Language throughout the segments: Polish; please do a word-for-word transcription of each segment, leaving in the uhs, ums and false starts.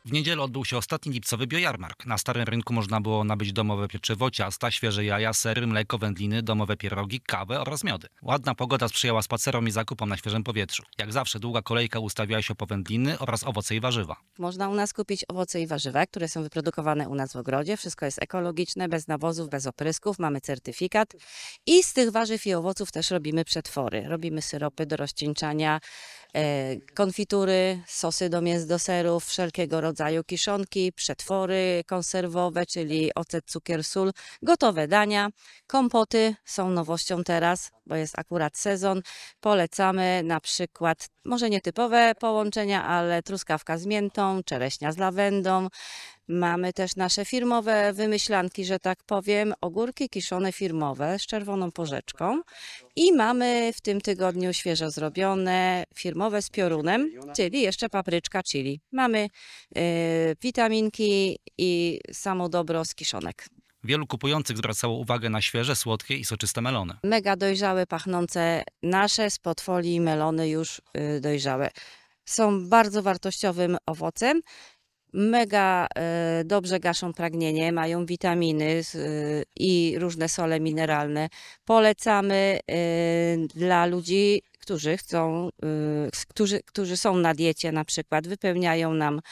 W niedzielę odbył się ostatni lipcowy biojarmark. Na Starym Rynku można było nabyć domowe pieczywo, ciasta, świeże jaja, sery, mleko, wędliny, domowe pierogi, kawę oraz miody. Ładna pogoda sprzyjała spacerom i zakupom na świeżym powietrzu. Jak zawsze długa kolejka ustawiała się po wędliny oraz owoce i warzywa. Można u nas kupić owoce i warzywa, które są wyprodukowane u nas w ogrodzie. Wszystko jest ekologiczne, bez nawozów, bez oprysków. Mamy certyfikat. I z tych warzyw i owoców też robimy przetwory. Robimy syropy do rozcieńczania, e, konfitury, sosy do mięs, do serów, wszelkiego rodzaju kiszonki, przetwory konserwowe, czyli ocet, cukier, sól, gotowe dania. Kompoty są nowością teraz, bo jest akurat sezon. Polecamy na przykład, może nietypowe połączenia, ale truskawka z miętą, czereśnia z lawendą. Mamy też nasze firmowe wymyślanki, że tak powiem, ogórki kiszone firmowe z czerwoną porzeczką. I mamy w tym tygodniu świeżo zrobione firmowe z piorunem, czyli jeszcze papryczka chili. Mamy y, witaminki i samo dobro z kiszonek. Wielu kupujących zwracało uwagę na świeże, słodkie i soczyste melony. Mega dojrzałe, pachnące nasze spod folii melony już y, dojrzałe. Są bardzo wartościowym owocem. Mega y, dobrze gaszą pragnienie, mają witaminy y, i różne sole mineralne. Polecamy y, dla ludzi, którzy chcą, y, którzy, którzy są na diecie na przykład, wypełniają nam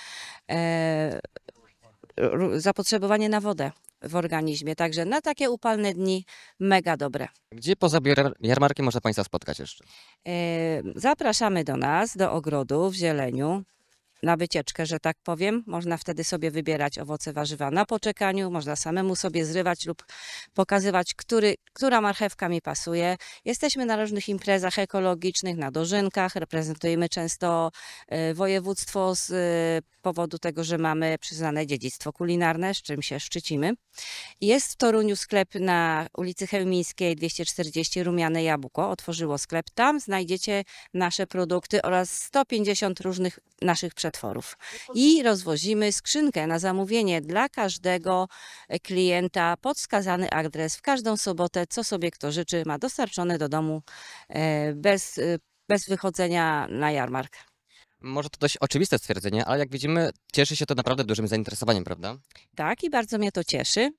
y, zapotrzebowanie na wodę w organizmie. Także na takie upalne dni mega dobre. Gdzie poza biar- jarmarkiem można Państwa spotkać jeszcze? Y, zapraszamy do nas, do ogrodu w Zieleniu. Na wycieczkę, że tak powiem. Można wtedy sobie wybierać owoce, warzywa na poczekaniu, można samemu sobie zrywać lub pokazywać, który, która marchewka mi pasuje. Jesteśmy na różnych imprezach ekologicznych, na dożynkach, reprezentujemy często y, województwo z y, powodu tego, że mamy przyznane dziedzictwo kulinarne, z czym się szczycimy. Jest w Toruniu sklep na ulicy Chełmińskiej dwieście czterdzieści, Rumiane Jabłko. Otworzyło sklep. Tam znajdziecie nasze produkty oraz sto pięćdziesiąt różnych naszych przetworów. I rozwozimy skrzynkę na zamówienie dla każdego klienta, podskazany adres w każdą sobotę, co sobie kto życzy, ma dostarczone do domu e, bez, e, bez wychodzenia na jarmark. Może to dość oczywiste stwierdzenie, ale jak widzimy, cieszy się to naprawdę dużym zainteresowaniem, prawda? Tak, i bardzo mnie to cieszy,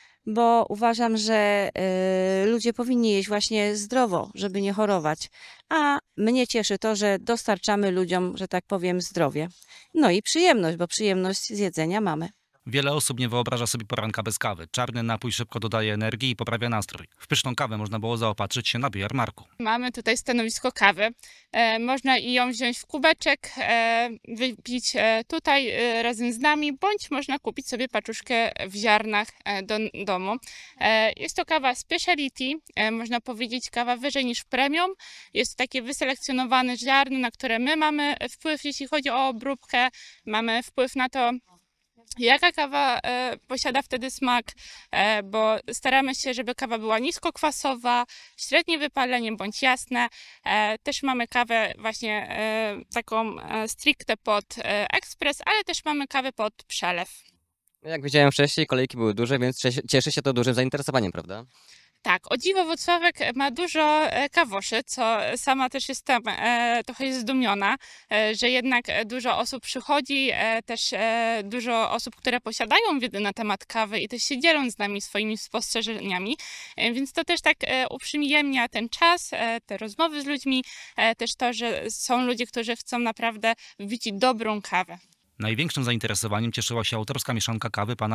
bo uważam, że y, ludzie powinni jeść właśnie zdrowo, żeby nie chorować. A mnie cieszy to, że dostarczamy ludziom, że tak powiem, zdrowie. No i przyjemność, bo przyjemność z jedzenia mamy. Wiele osób nie wyobraża sobie poranka bez kawy. Czarny napój szybko dodaje energii i poprawia nastrój. W pyszną kawę można było zaopatrzyć się na biojarmarku. Mamy tutaj stanowisko kawy. E, można i ją wziąć w kubeczek, e, wypić e, tutaj e, razem z nami, bądź można kupić sobie paczuszkę w ziarnach e, do domu. E, jest to kawa speciality, e, można powiedzieć kawa wyżej niż premium. Jest to takie wyselekcjonowane ziarno, na które my mamy wpływ, jeśli chodzi o obróbkę. Mamy wpływ na to, jaka kawa e, posiada wtedy smak, e, bo staramy się, żeby kawa była niskokwasowa, średnie wypalenie bądź jasne. E, też mamy kawę właśnie e, taką e, stricte pod e, ekspres, ale też mamy kawę pod przelew. Jak widziałem wcześniej, kolejki były duże, więc cie- cieszy się to dużym zainteresowaniem, prawda? Tak, o dziwo Włocławek ma dużo e, kawoszy, co sama też jestem e, trochę zdumiona, e, że jednak dużo osób przychodzi, e, też e, dużo osób, które posiadają wiedzę na temat kawy i też się dzielą z nami swoimi spostrzeżeniami, e, więc to też tak e, uprzyjemnia ten czas, e, te rozmowy z ludźmi, e, też to, że są ludzie, którzy chcą naprawdę wypić dobrą kawę. Największym zainteresowaniem cieszyła się autorska mieszanka kawy pana